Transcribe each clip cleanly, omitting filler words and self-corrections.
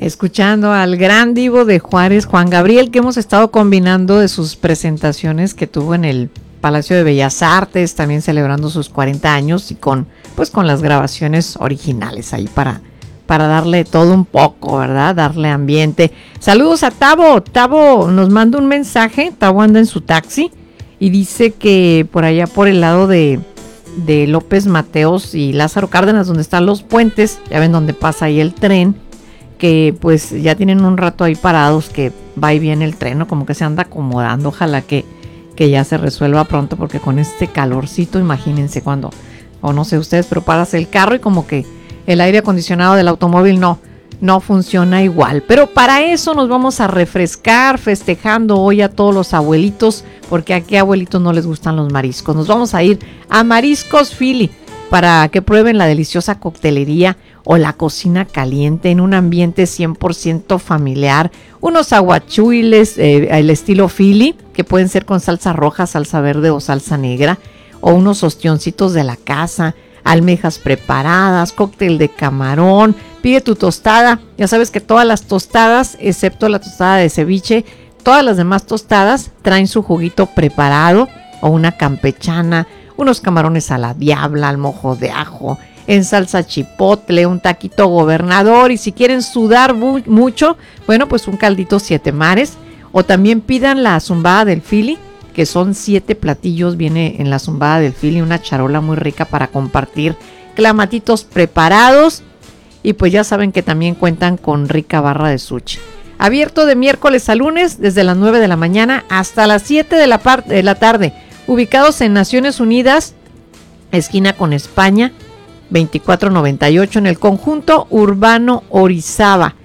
escuchando al gran divo de Juárez, Juan Gabriel, que hemos estado combinando de sus presentaciones que tuvo en el Palacio de Bellas Artes, también celebrando sus 40 años y con las grabaciones originales ahí para darle todo un poco, ¿verdad? Darle ambiente. Saludos a Tavo. Tavo nos manda un mensaje. Tavo anda en su taxi y dice que por allá por el lado de López Mateos y Lázaro Cárdenas, donde están los puentes, ya ven donde pasa ahí el tren, que pues ya tienen un rato ahí parados, que va y viene el tren, ¿no? Como que se anda acomodando. Ojalá que ya se resuelva pronto, porque con este calorcito, imagínense cuando, o no sé ustedes, pero paras el carro y como que el aire acondicionado del automóvil no funciona igual. Pero para eso nos vamos a refrescar festejando hoy a todos los abuelitos, porque a qué abuelitos no les gustan los mariscos. Nos vamos a ir a Mariscos Philly para que prueben la deliciosa coctelería o la cocina caliente en un ambiente 100% familiar. Unos aguachiles al estilo Philly, que pueden ser con salsa roja, salsa verde o salsa negra, o unos ostioncitos de la casa, almejas preparadas, cóctel de camarón. Pide tu tostada. Ya sabes que todas las tostadas, excepto la tostada de ceviche, todas las demás tostadas traen su juguito preparado, o una campechana, unos camarones a la diabla, al mojo de ajo, en salsa chipotle, un taquito gobernador, y si quieren sudar mucho, bueno, pues un caldito 7 mares, o también pidan la zumbada del Philly, que son 7 platillos, viene en la zumbada del Philly, una charola muy rica para compartir, clamatitos preparados, y pues ya saben que también cuentan con rica barra de sushi. Abierto de miércoles a lunes, desde las 9 de la mañana hasta las 7 de la tarde, ubicados en Naciones Unidas, esquina con España, 2498, en el conjunto urbano Orizaba,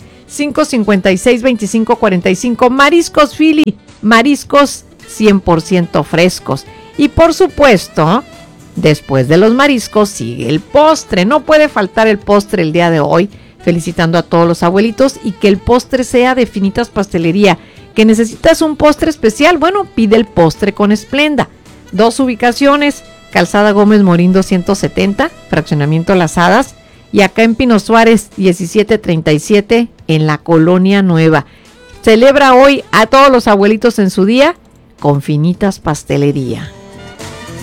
556-2545, Mariscos Philly, mariscos 100% frescos. Y por supuesto, después de los mariscos sigue el postre. No puede faltar el postre el día de hoy, felicitando a todos los abuelitos, y que el postre sea de Finitas Pastelería. ¿Que necesitas un postre especial? Bueno, pide el postre con Esplenda. 2 ubicaciones, Calzada Gómez Morín 270, Fraccionamiento Las Hadas, y acá en Pino Suárez 1737 en la Colonia Nueva. Celebra hoy a todos los abuelitos en su día con Finitas Pastelería.